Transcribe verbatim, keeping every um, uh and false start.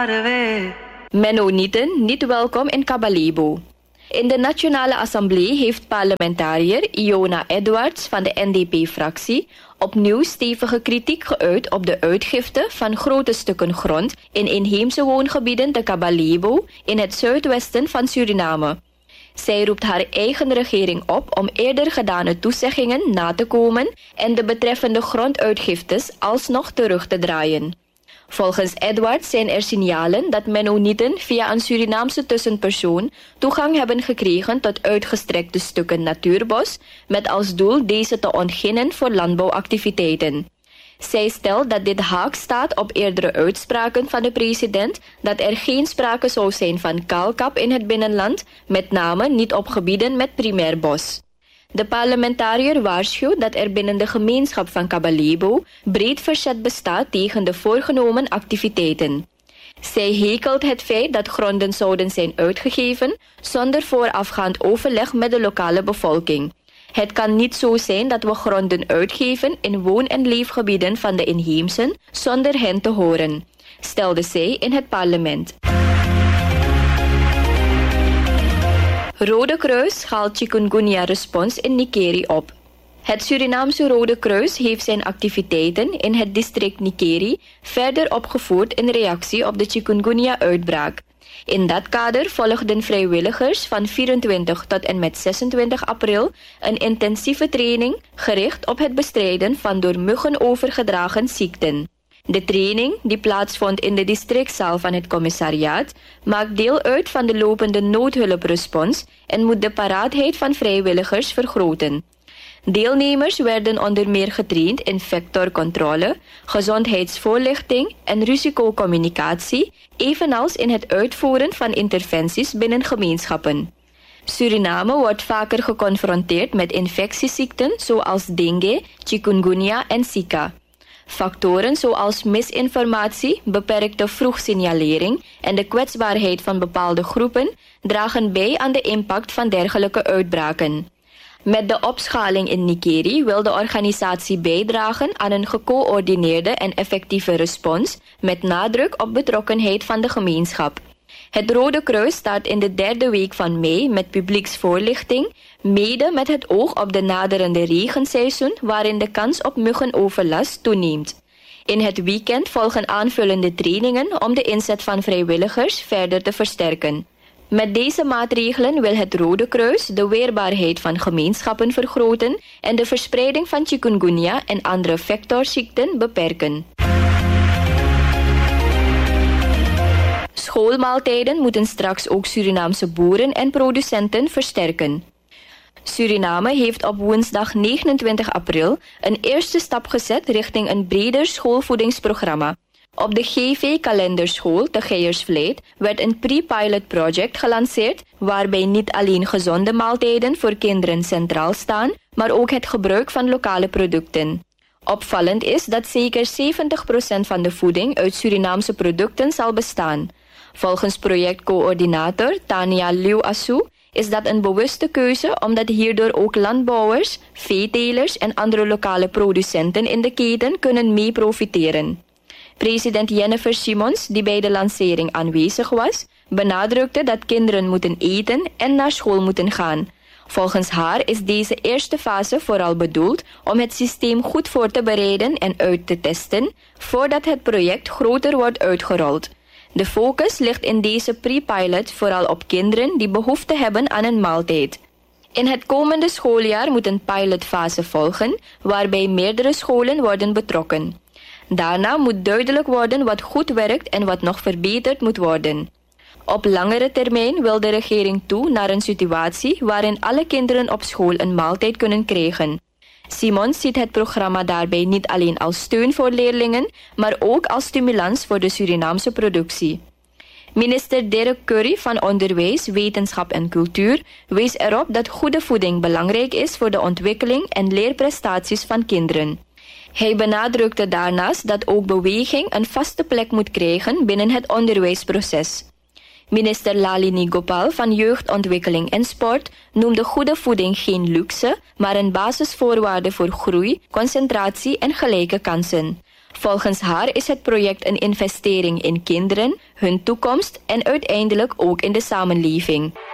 Mennonieten niet welkom in Kabalebo. In de Nationale Assemblée heeft parlementariër Iona Edwards van de N D P-fractie opnieuw stevige kritiek geuit op de uitgifte van grote stukken grond in inheemse woongebieden te Kabalebo in het zuidwesten van Suriname. Zij roept haar eigen regering op om eerder gedane toezeggingen na te komen en de betreffende gronduitgiftes alsnog terug te draaien. Volgens Edwards zijn er signalen dat Mennonieten via een Surinaamse tussenpersoon toegang hebben gekregen tot uitgestrekte stukken natuurbos met als doel deze te ontginnen voor landbouwactiviteiten. Zij stelt dat dit haak staat op eerdere uitspraken van de president dat er geen sprake zou zijn van kaalkap in het binnenland, met name niet op gebieden met primair bos. De parlementariër waarschuwt dat er binnen de gemeenschap van Kabalebo breed verzet bestaat tegen de voorgenomen activiteiten. Zij hekelt het feit dat gronden zouden zijn uitgegeven zonder voorafgaand overleg met de lokale bevolking. Het kan niet zo zijn dat we gronden uitgeven in woon- en leefgebieden van de inheemsen zonder hen te horen, stelde zij in het parlement. Rode Kruis schaalt chikungunya-respons in Nikeri op. Het Surinaamse Rode Kruis heeft zijn activiteiten in het district Nikeri verder opgevoerd in reactie op de chikungunya-uitbraak. In dat kader volgden vrijwilligers van vierentwintig tot en met zesentwintig april een intensieve training gericht op het bestrijden van door muggen overgedragen ziekten. De training, die plaatsvond in de districtzaal van het commissariaat, maakt deel uit van de lopende noodhulprespons en moet de paraatheid van vrijwilligers vergroten. Deelnemers werden onder meer getraind in vectorcontrole, gezondheidsvoorlichting en risicocommunicatie, evenals in het uitvoeren van interventies binnen gemeenschappen. Suriname wordt vaker geconfronteerd met infectieziekten zoals dengue, chikungunya en Zika. Factoren zoals misinformatie, beperkte vroegsignalering en de kwetsbaarheid van bepaalde groepen dragen bij aan de impact van dergelijke uitbraken. Met de opschaling in Nikeri wil de organisatie bijdragen aan een gecoördineerde en effectieve respons met nadruk op betrokkenheid van de gemeenschap. Het Rode Kruis start in de derde week van mei met publieksvoorlichting, mede met het oog op de naderende regenseizoen waarin de kans op muggenoverlast toeneemt. In het weekend volgen aanvullende trainingen om de inzet van vrijwilligers verder te versterken. Met deze maatregelen wil het Rode Kruis de weerbaarheid van gemeenschappen vergroten en de verspreiding van chikungunya en andere vectorziekten beperken. Schoolmaaltijden moeten straks ook Surinaamse boeren en producenten versterken. Suriname heeft op woensdag negenentwintig april een eerste stap gezet richting een breder schoolvoedingsprogramma. Op de G V-kalenderschool te Geiersvliet werd een pre-pilot project gelanceerd waarbij niet alleen gezonde maaltijden voor kinderen centraal staan, maar ook het gebruik van lokale producten. Opvallend is dat zeker zeventig procent van de voeding uit Surinaamse producten zal bestaan. Volgens projectcoördinator Tania Leeuw-Assou is dat een bewuste keuze omdat hierdoor ook landbouwers, veetelers en andere lokale producenten in de keten kunnen mee profiteren. President Jennifer Simons, die bij de lancering aanwezig was, benadrukte dat kinderen moeten eten en naar school moeten gaan. Volgens haar is deze eerste fase vooral bedoeld om het systeem goed voor te bereiden en uit te testen, voordat het project groter wordt uitgerold. De focus ligt in deze pre-pilot vooral op kinderen die behoefte hebben aan een maaltijd. In het komende schooljaar moet een pilotfase volgen, waarbij meerdere scholen worden betrokken. Daarna moet duidelijk worden wat goed werkt en wat nog verbeterd moet worden. Op langere termijn wil de regering toe naar een situatie waarin alle kinderen op school een maaltijd kunnen krijgen. Simons ziet het programma daarbij niet alleen als steun voor leerlingen, maar ook als stimulans voor de Surinaamse productie. Minister Derek Curry van Onderwijs, Wetenschap en Cultuur wees erop dat goede voeding belangrijk is voor de ontwikkeling en leerprestaties van kinderen. Hij benadrukte daarnaast dat ook beweging een vaste plek moet krijgen binnen het onderwijsproces. Minister Lalini Gopal van Jeugdontwikkeling en Sport noemde goede voeding geen luxe, maar een basisvoorwaarde voor groei, concentratie en gelijke kansen. Volgens haar is het project een investering in kinderen, hun toekomst en uiteindelijk ook in de samenleving.